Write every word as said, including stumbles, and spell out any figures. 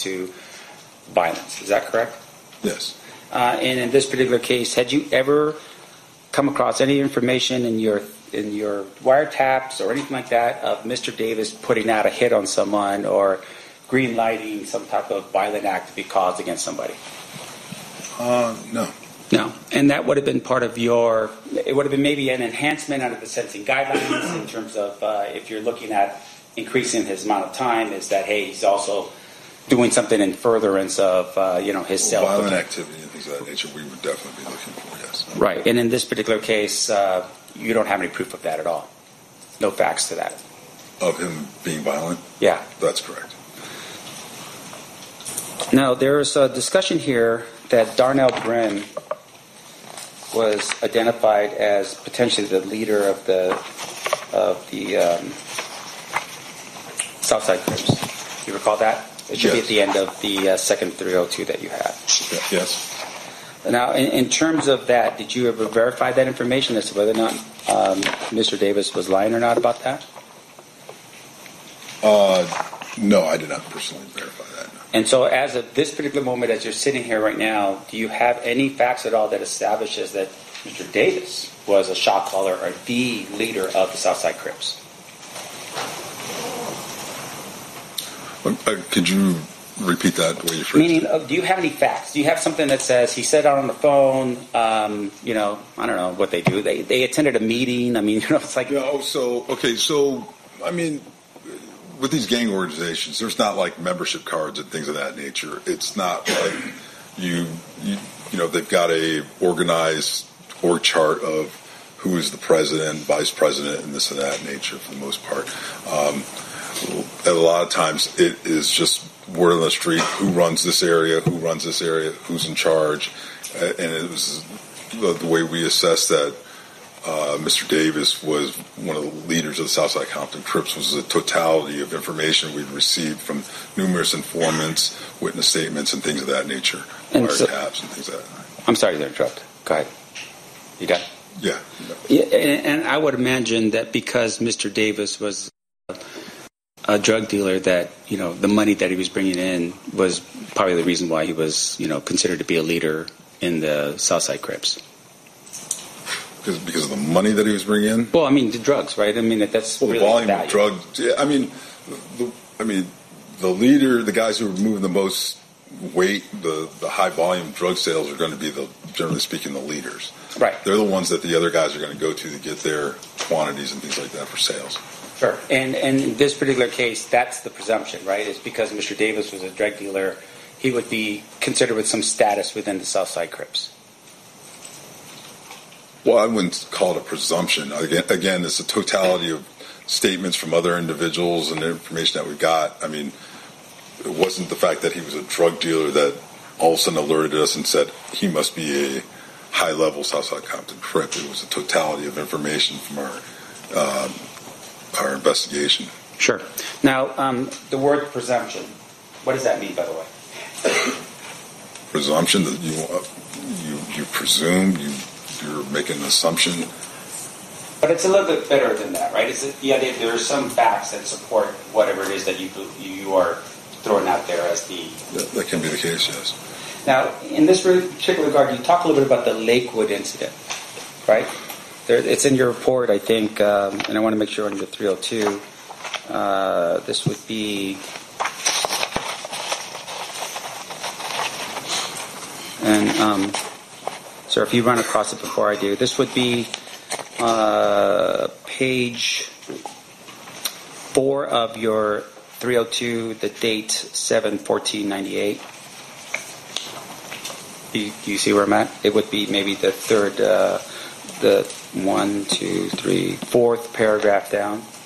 to violence. Is that correct? Yes. Uh, and in this particular case, had you ever come across any information in your in your wiretaps or anything like that of Mister Davis putting out a hit on someone or green lighting some type of violent act to be caused against somebody? Uh, no. No. And that would have been part of your, it would have been maybe an enhancement under the sentencing guidelines in terms of uh, if you're looking at increasing his amount of time, is that, hey, he's also doing something in furtherance of, uh, you know, his well, self. Violent activity and things of that nature, we would definitely be looking for, yes. Right. And in this particular case, uh, you don't have any proof of that at all. No facts to that. Of him being violent? Yeah. That's correct. Now, there's a discussion here that Darnell Brim was identified as potentially the leader of the of the um, Southside Crips. You recall that? It should yes. be at the end of the uh, second three oh two that you have. Yes. Now, in, in terms of that, did you ever verify that information as to whether or not um, Mister Davis was lying or not about that? Uh, no, I did not personally verify that. No. And so as of this particular moment, as you're sitting here right now, do you have any facts at all that establishes that Mister Davis was a shot caller or the leader of the Southside Crips? Uh, could you repeat that the way you phrased Meaning, it? uh, do you have any facts? Do you have something that says he said out on the phone, um, you know, I don't know what they do. They they attended a meeting. I mean, you know, it's like... No, so, okay, so, I mean, with these gang organizations, there's not like membership cards and things of that nature. It's not like you, you, you know, they've got a organized org chart of who is the president, vice president, and this and that nature for the most part. Um, a lot of times it is just word on the street, who runs this area, who runs this area, who's in charge. Uh, and it was the, the way we assessed that uh, Mister Davis was one of the leaders of the Southside Compton Crips was the totality of information we'd received from numerous informants, witness statements, and things of that nature, and so, wiretaps and things like that. I'm sorry to interrupt. Go ahead. You done? Yeah. yeah and, and I would imagine that because Mister Davis was a drug dealer, that, you know, the money that he was bringing in was probably the reason why he was, you know, considered to be a leader in the Southside Crips. Because, because of the money that he was bringing in? Well, I mean, the drugs, right? I mean, that that's well, really the volume value. of drugs. Yeah, I mean, the, I mean, the leader, the guys who are moving the most weight, the, the high volume drug sales are going to be the, generally speaking, the leaders. Right. They're the ones that the other guys are going to go to to get their quantities and things like that for sales. Sure. And, and in this particular case, that's the presumption, right? It's because Mister Davis was a drug dealer, he would be considered with some status within the Southside Crips. Well, I wouldn't call it a presumption. Again, again, it's a totality of statements from other individuals and the information that we got. I mean, it wasn't the fact that he was a drug dealer that all of a sudden alerted us and said he must be a high-level Southside Compton Crip. It was a totality of information from our uh, our investigation. Sure. Now, um, the word presumption, what does that mean, by the way? Presumption that you uh, you you presume you you're making an assumption. But it's a little bit better than that, right? It's, yeah, there are some facts that support whatever it is that you you are throwing out there as the... That, that can be the case, yes. Now, in this particular regard, you talk a little bit about the Lakewood incident, right? There, it's in your report, I think, um, and I want to make sure on your three oh two, uh, this would be... And, um, sir, if you run across it before I do, this would be uh, page four of your three oh two, the date seven fourteen ninety-eight. Do you, do you see where I'm at? It would be maybe the third, uh, the one, two, three, fourth paragraph down.